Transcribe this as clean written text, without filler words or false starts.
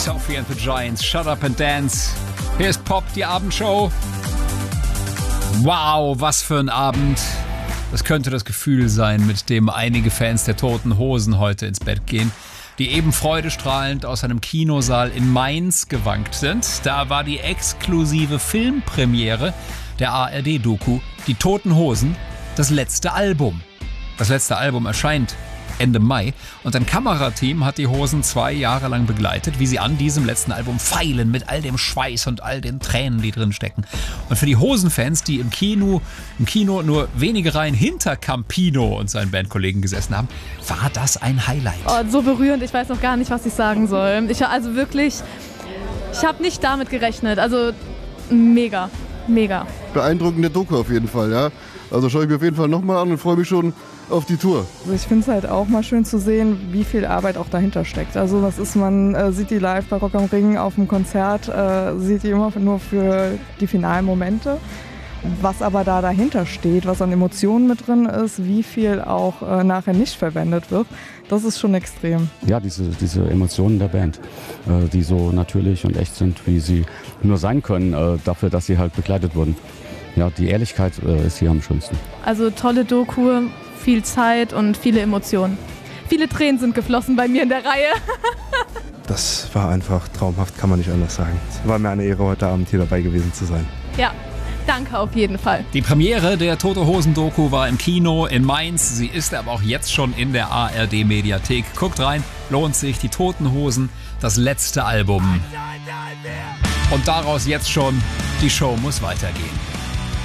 Sophie and the Giants, Shut Up and Dance. Hier ist Pop, die Abendshow. Wow, was für ein Abend. Das könnte das Gefühl sein, mit dem einige Fans der Toten Hosen heute ins Bett gehen, die eben freudestrahlend aus einem Kinosaal in Mainz gewankt sind. Da war die exklusive Filmpremiere der ARD-Doku Die Toten Hosen, das letzte Album. Das letzte Album erscheint Ende Mai und ein Kamerateam hat die Hosen 2 Jahre lang begleitet, wie sie an diesem letzten Album feilen mit all dem Schweiß und all den Tränen, die drin stecken. Und für die Hosenfans, die im Kino nur wenige Reihen hinter Campino und seinen Bandkollegen gesessen haben, war das ein Highlight. Oh, so berührend, ich weiß noch gar nicht, was ich sagen soll. Ich habe nicht damit gerechnet, also mega. Beeindruckende Doku auf jeden Fall, ja. Also schaue ich mir auf jeden Fall nochmal an und freue mich schon auf die Tour. Also ich finde es halt auch mal schön zu sehen, wie viel Arbeit auch dahinter steckt. Also man sieht die live bei Rock am Ring auf dem Konzert, sieht die immer nur für die finalen Momente. Was aber da dahinter steht, was an Emotionen mit drin ist, wie viel auch nachher nicht verwendet wird, das ist schon extrem. Ja, diese Emotionen der Band, die so natürlich und echt sind, wie sie nur sein können, dafür, dass sie halt begleitet wurden. Ja, die Ehrlichkeit ist hier am schönsten. Also tolle Doku, viel Zeit und viele Emotionen. Viele Tränen sind geflossen bei mir in der Reihe. Das war einfach traumhaft, kann man nicht anders sagen. Es war mir eine Ehre, heute Abend hier dabei gewesen zu sein. Ja, danke auf jeden Fall. Die Premiere der Tote Hosen Doku war im Kino in Mainz. Sie ist aber auch jetzt schon in der ARD Mediathek. Guckt rein, lohnt sich. Die Toten Hosen, das letzte Album. Und daraus jetzt schon, die Show muss weitergehen.